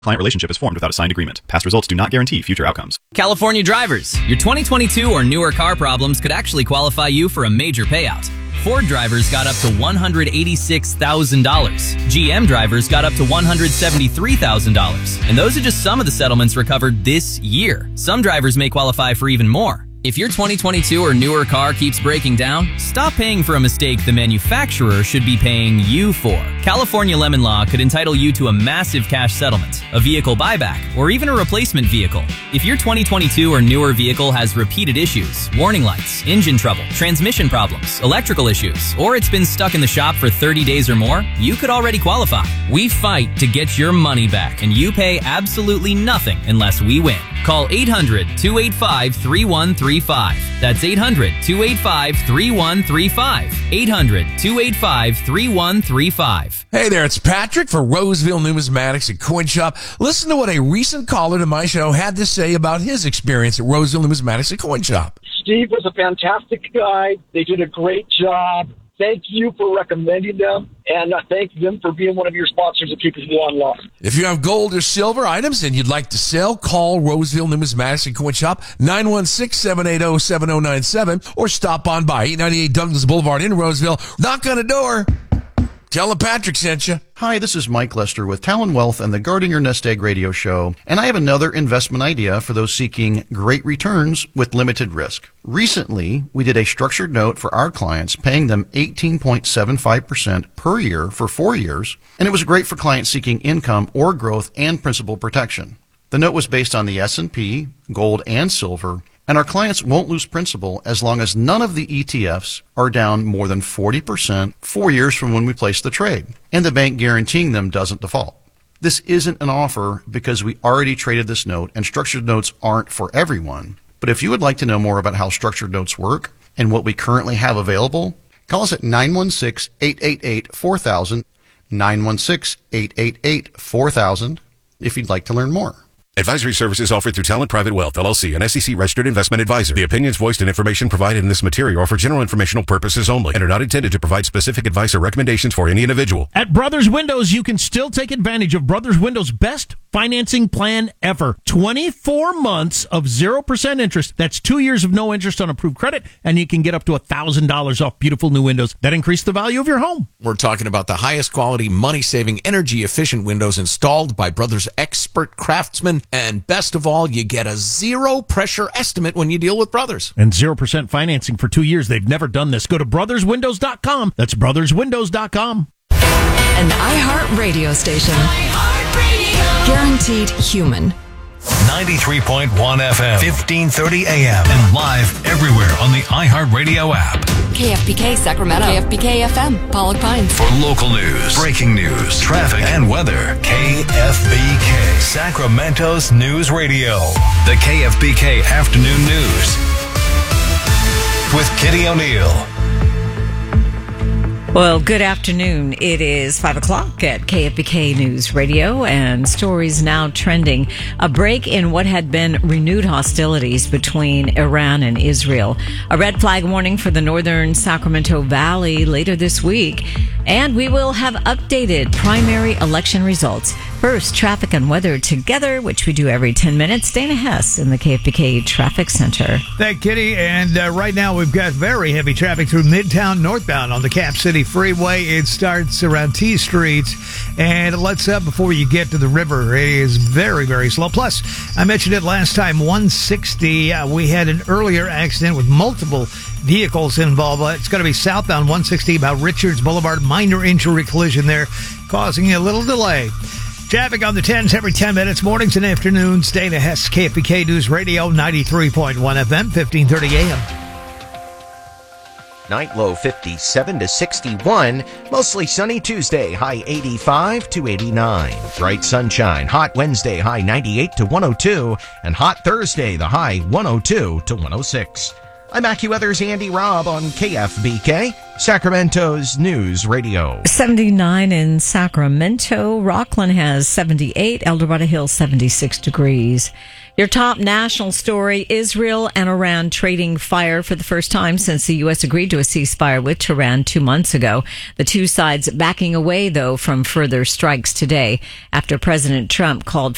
Client relationship is formed without a signed agreement. Past results do not guarantee future outcomes. California drivers, your 2022 or newer car problems could actually qualify you for a major payout. Ford drivers got up to $186,000. GM drivers got up to $173,000. And those are just some of the settlements recovered this year. Some drivers may qualify for even more. If your 2022 or newer car keeps breaking down, stop paying for a mistake the manufacturer should be paying you for. California Lemon Law could entitle you to a massive cash settlement, a vehicle buyback, or even a replacement vehicle. If your 2022 or newer vehicle has repeated issues, warning lights, engine trouble, transmission problems, electrical issues, or it's been stuck in the shop for 30 days or more, you could already qualify. We fight to get your money back, and you pay absolutely nothing unless we win. Call 800-285-3135. That's 800-285-3135. 800-285-3135. Hey there, it's Patrick for Roseville Numismatics and Coin Shop. Listen to what a recent caller to my show had to say about his experience at Roseville Numismatics and Coin Shop. Steve was a fantastic guy. They did a great job. Thank you for recommending them, and thank them for being one of your sponsors of Keepers of the Law Law. If you have gold or silver items and you'd like to sell, call Roseville Numismatics and Coin Shop, 916-780-7097, or stop on by 898 Douglas Boulevard in Roseville. Knock on a door. Tell them Patrick sent you. Hi, this is Mike Lester with Talon Wealth and the Guarding Your Nest Egg radio show, and I have another investment idea for those seeking great returns with limited risk. Recently, we did a structured note for our clients, paying them 18.75% per year for 4 years, and it was great for clients seeking income or growth and principal protection. The note was based on the S&P, gold, and silver, and our clients won't lose principal as long as none of the ETFs are down more than 40% 4 years from when we placed the trade, and the bank guaranteeing them doesn't default. This isn't an offer because we already traded this note, and structured notes aren't for everyone. But if you would like to know more about how structured notes work and what we currently have available, call us at 916-888-4000, 916-888-4000 if you'd like to learn more. Advisory services offered through Talent Private Wealth, LLC, an SEC-registered investment advisor. The opinions voiced and information provided in this material are for general informational purposes only and are not intended to provide specific advice or recommendations for any individual. At Brothers Windows, you can still take advantage of Brothers Windows' best financing plan ever. 24 months of 0% interest. That's 2 years of no interest on approved credit, and you can get up to $1,000 off beautiful new windows that increase the value of your home. We're talking about the highest quality, money-saving, energy-efficient windows installed by Brothers expert craftsmen. And best of all, you get a zero-pressure estimate when you deal with Brothers. And 0% financing for 2 years. They've never done this. Go to brotherswindows.com. That's brotherswindows.com. An iHeart radio station. Guaranteed human. 93.1 FM, 1530 AM, and live everywhere on the iHeartRadio app. KFBK Sacramento. KFBK FM, Pollock Pines. For local news, breaking news, traffic, and weather, KFBK, Sacramento's news radio. The KFBK Afternoon News with Kitty O'Neill. Well, good afternoon. It is 5 o'clock at KFBK News Radio, and stories now trending. A break in what had been renewed hostilities between Iran and Israel. A red flag warning for the northern Sacramento Valley later this week. And we will have updated primary election results. First, traffic and weather together, which we do every 10 minutes. Dana Hess in the KFBK Traffic Center. Thank you, Kitty. And right now we've got very heavy traffic through Midtown northbound on the Cap City Freeway. It starts around T Street and it lets up before you get to the river. It is very, very slow. Plus, I mentioned it last time, 160. We had an earlier accident with multiple vehicles involved. It's going to be southbound 160 about Richards Boulevard. Minor injury collision there, causing a little delay. Traffic on the 10s every 10 minutes, mornings and afternoons. Dana Hess, KFBK News Radio, 93.1 FM, 1530 AM. Night low 57 to 61. Mostly sunny Tuesday, high 85 to 89. Bright sunshine. Hot Wednesday, high 98 to 102. And hot Thursday, the high 102 to 106. I'm AccuWeather's Andy Robb on KFBK, Sacramento's News Radio. 79 in Sacramento. Rockland has 78. El Dorado Hills, 76 degrees. Your top national story, Israel and Iran trading fire for the first time since the U.S. agreed to a ceasefire with Tehran 2 months ago. The two sides backing away, though, from further strikes today after President Trump called